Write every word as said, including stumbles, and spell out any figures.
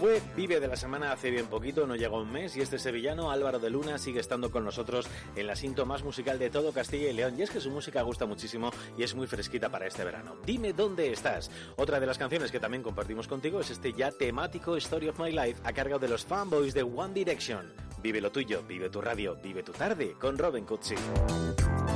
fue Vive de la Semana hace bien poquito, no llega un mes, y este sevillano, Álvaro de Luna, sigue estando con nosotros en la cinta más musical de todo Castilla y León, y es que su música gusta muchísimo y es muy fresquita para este verano. Dime dónde estás. Otra de las canciones que también compartimos contigo es este ya temático Story of My Life a cargo de los fanboys de One Direction. Vive lo tuyo, vive tu radio, vive tu tarde con Robin Cutsi.